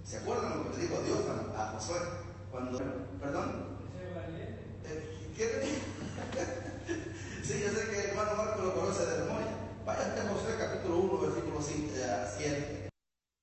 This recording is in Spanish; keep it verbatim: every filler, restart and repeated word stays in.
¿Se acuerdan lo que le dijo Dios a, a Josué? Cuando, ¿perdón? ¿Ese es Galileo? Eh, ¿Qué?